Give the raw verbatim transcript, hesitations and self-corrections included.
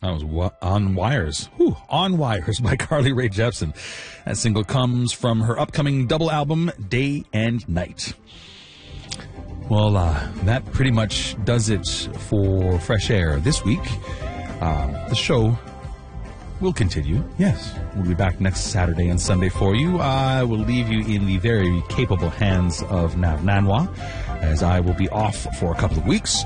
That was wa- On Wires. Whew, On Wires by Carly Rae Jepsen. That single comes from her upcoming double album, Day and Night. Well, uh, that pretty much does it for Fresh Air this week. Um, the show will continue. Yes, we'll be back next Saturday and Sunday for you. I will leave you in the very capable hands of Nav Nanwa, as I will be off for a couple of weeks.